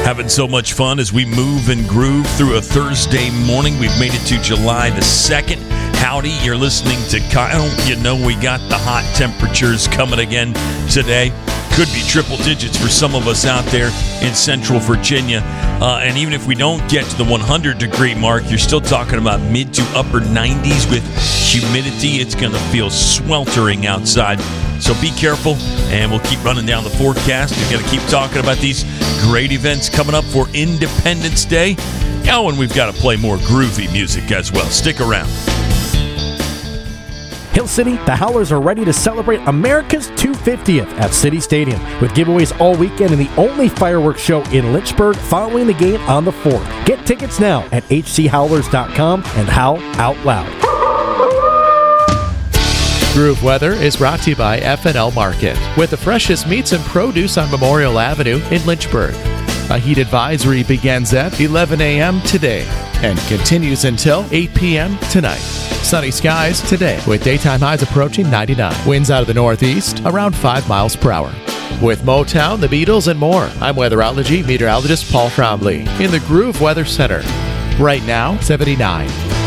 Having so much fun as we move and groove through a Thursday morning. We've made it to July the 2nd. Howdy, you're listening to Kyle. You know we got the hot temperatures coming again today. Could be triple digits for some of us out there in Central Virginia. And even if we don't get to the 100-degree mark, you're still talking about mid to upper 90s with humidity. It's going to feel sweltering outside. So be careful, and we'll keep running down the forecast. We've got to keep talking about these great events coming up for Independence Day. Oh, and we've got to play more groovy music as well. Stick around. Hill City, the Howlers are ready to celebrate America's 250th at City Stadium with giveaways all weekend and the only fireworks show in Lynchburg following the game on the 4th. Get tickets now at hchowlers.com and howl out loud. Groove Weather is brought to you by F&L Market, with the freshest meats and produce on Memorial Avenue in Lynchburg. A heat advisory begins at 11 a.m. today and continues until 8 p.m. tonight. Sunny skies today with daytime highs approaching 99. Winds out of the northeast around 5 miles per hour. With Motown, the Beatles, and more, I'm weatherology meteorologist Paul Fromley in the Groove Weather Center. Right now, 79.